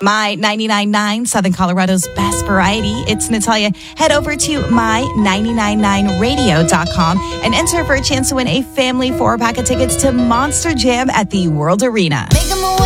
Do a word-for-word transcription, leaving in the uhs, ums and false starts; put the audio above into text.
My ninety-nine point nine, Southern Colorado's best variety. It's Natalia. Head over to my nine nine nine radio dot com and enter for a chance to win a family four-pack of tickets to Monster Jam at the World Arena.